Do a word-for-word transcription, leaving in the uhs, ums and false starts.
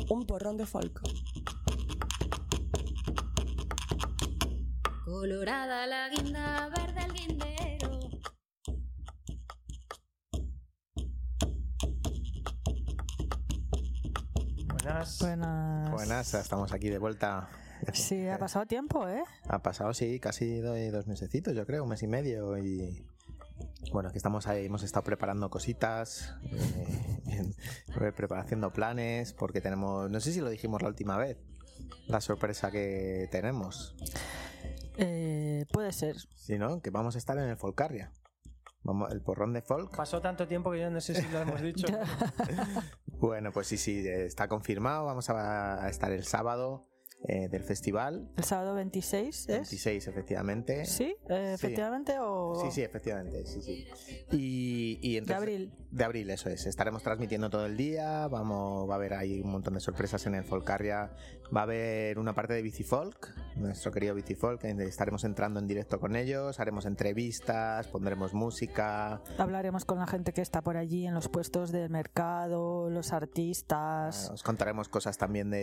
un porrón de folk. Colorada la guinda, verde el guindero. Buenas. Buenas. Buenas, estamos aquí de vuelta. Sí, ha pasado tiempo, ¿eh? Ha pasado, sí, casi do- dos mesecitos, yo creo, un mes y medio. Y bueno, aquí estamos ahí, hemos estado preparando cositas, eh, haciendo planes, porque tenemos, no sé si lo dijimos la última vez, la sorpresa que tenemos. Eh, puede ser. Sí, ¿no? Que vamos a estar en el Folcarria. Vamos, el porrón de folk. Pasó tanto tiempo que yo no sé si lo hemos dicho. Bueno, pues sí, sí, está confirmado. Vamos a estar el sábado eh, del festival. El sábado veintiséis, ¿es? veintiséis, efectivamente. ¿Sí? Eh, Sí. ¿Efectivamente o...? Sí, sí, efectivamente, sí, sí. Y, y entonces, De abril. De abril, eso es. Estaremos transmitiendo todo el día. Vamos, va a haber ahí un montón de sorpresas en el Folcarria. Va a haber una parte de Bicifolk, nuestro querido Bicifolk. Estaremos entrando en directo con ellos. Haremos entrevistas, pondremos música. Hablaremos con la gente que está por allí en los puestos del mercado, los artistas. Os contaremos cosas también de